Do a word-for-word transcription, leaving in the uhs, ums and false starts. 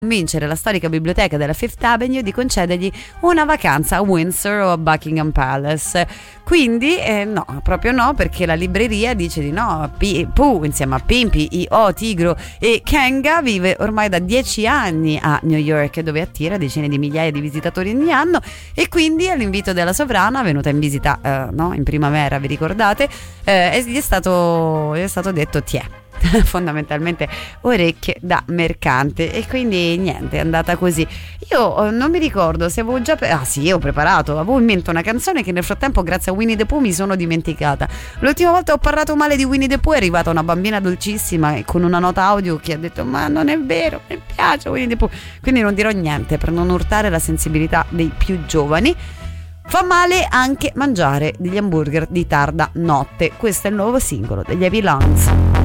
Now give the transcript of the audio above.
convincere la storica biblioteca della Fifth Avenue di concedergli una vacanza a Windsor o a Buckingham Palace. Quindi eh, no, proprio no, perché la libreria dice di no. P- Pooh insieme a Pimpy, I O, Tigro e Kanga vive ormai da dieci anni a New York, dove attira decine di migliaia di visitatori ogni anno, e quindi all'invito della sovrana venuta in visita eh, no, in primavera, vi ricordate, eh, gli è stato, gli è stato detto tiè. Fondamentalmente orecchie da mercante, e quindi niente, è andata così. Io non mi ricordo se avevo già ah sì, ho preparato, avevo in mente una canzone che nel frattempo grazie a Winnie the Pooh mi sono dimenticata. L'ultima volta ho parlato male di Winnie the Pooh è arrivata una bambina dolcissima con una nota audio che ha detto ma non è vero, mi piace Winnie the Pooh, quindi non dirò niente per non urtare la sensibilità dei più giovani. Fa male anche mangiare degli hamburger di tarda notte. Questo è il nuovo singolo degli Heavy Lungs.